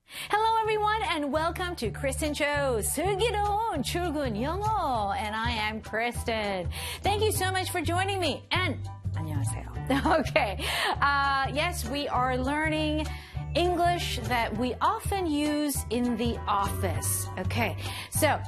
Hello everyone and welcome to Kristen Cho's 슬기로운 출근 영어 and I am Kristen. Thank you so much for joining me and 안녕하세요. Okay, yes, we are learning English that we often use in the office. Okay, so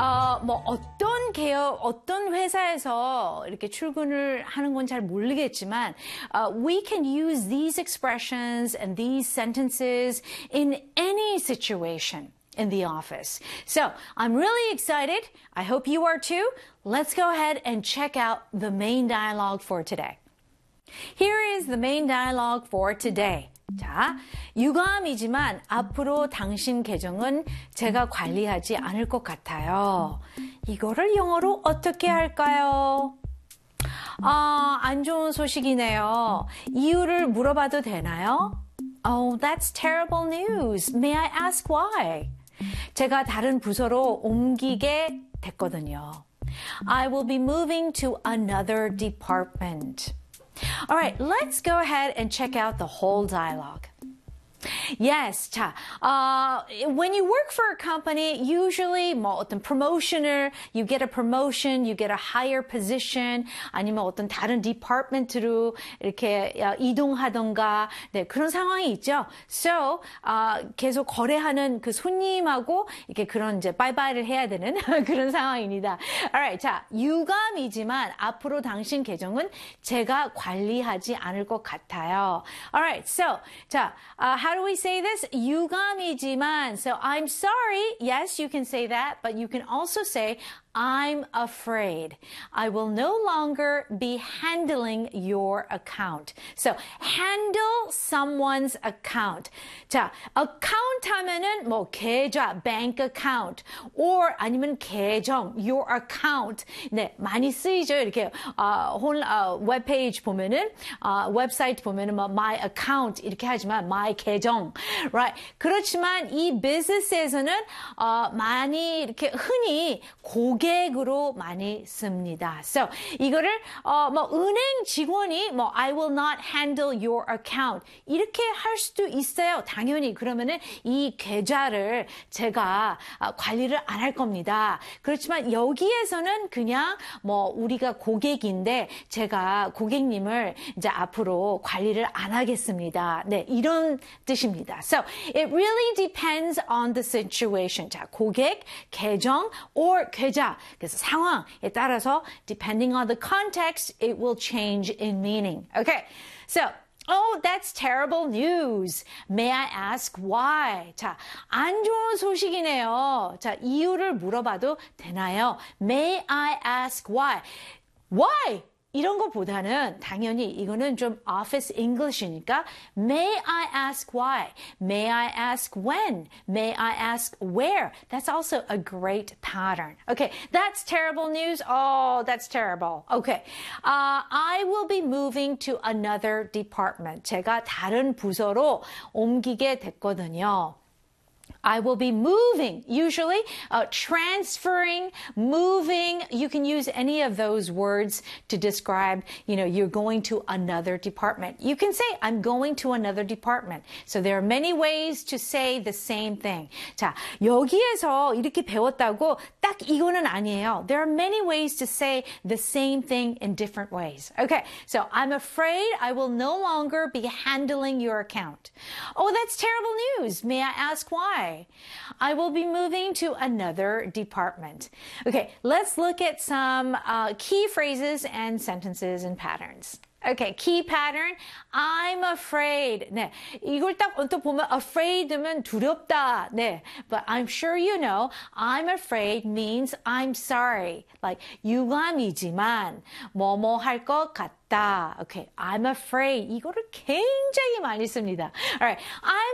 어떤 개업, 어떤 회사에서 이렇게 출근을 하는 건 잘 모르겠지만, we can use these expressions and these sentences in any situation in the office. So I'm really excited. I hope you are too. Let's go ahead and check out the main dialogue for today. Here is the main dialogue for today. 자, 유감이지만 앞으로 당신 계정은 제가 관리하지 않을 것 같아요. 이거를 영어로 어떻게 할까요? 안 좋은 소식이네요. 이유를 물어봐도 되나요? Oh, that's terrible news. May I ask why? 제가 다른 부서로 옮기게 됐거든요. I will be moving to another department. All right, let's go ahead and check out the whole dialogue. Yes, 자, when you work for a company, usually 어떤 promotion을, you get a promotion, you get a higher position, 아니면 어떤 다른 department로 이렇게 이동하던가, 네, 그런 상황이 있죠. So, 계속 거래하는 그 손님하고 이렇게 그런 이제 바이바이를 해야 되는 그런 상황입니다. Alright, 자, 유감이지만 앞으로 당신 계정은 제가 관리하지 않을 것 같아요. Alright, so, 자, how do we say this? 유감이지만. So I'm sorry. Yes, you can say that, but you can also say I'm afraid. I will no longer be handling your account. So handle someone's account. 자, account 하면은 뭐 계좌, bank account, or 아니면 계정, your account. 네, 많이 쓰이죠. 이렇게 웹페이지 보면은 웹사이트 보면은 뭐 my account 이렇게 하지만 my 계정, right? 그렇지만 이 비즈니스에서는 많이 이렇게 흔히 고객으로 많이 씁니다. So 이거를 은행 직원이 I will not handle your account 이렇게 할 수도 있어요. 당연히 그러면은 이 계좌를 제가 관리를 안 할 겁니다. 그렇지만 여기에서는 그냥 우리가 고객인데 제가 고객님을 이제 앞으로 관리를 안 하겠습니다. 네, 이런 뜻입니다. So it really depends on the situation. 자, 고객, 계정, or 계좌. 그래서 상황에 따라서 depending on the context, it will change in meaning. Okay, so oh, that's terrible news. May I ask why? 자, 안 좋은 소식이네요. 자, 이유를 물어봐도 되나요? May I ask why? Why? 이런 것보다는 당연히 이거는 좀 office English이니까 May I ask why? May I ask when? May I ask where? That's also a great pattern. Okay, that's terrible news. Oh, that's terrible. Okay, I will be moving to another department. 제가 다른 부서로 옮기게 됐거든요. I will be moving, usually transferring, moving. You can use any of those words to describe, you're going to another department. You can say, I'm going to another department. So there are many ways to say the same thing. 자, 여기에서 이렇게 배웠다고 딱 이거는 아니에요. There are many ways to say the same thing in different ways. Okay, so I'm afraid I will no longer be handling your account. Oh, that's terrible news. May I ask why? I will be moving to another department. Okay, let's look at some key phrases and sentences and patterns. Okay, key pattern. I'm afraid. 네, 이걸 딱 언뜻 보면 afraid면 두렵다. 네, but I'm sure you know I'm afraid means I'm sorry. Like 유감이지만 뭐뭐 할 것 같다. Okay, I'm afraid. 이거를 굉장히 많이 씁니다. Alright, I'm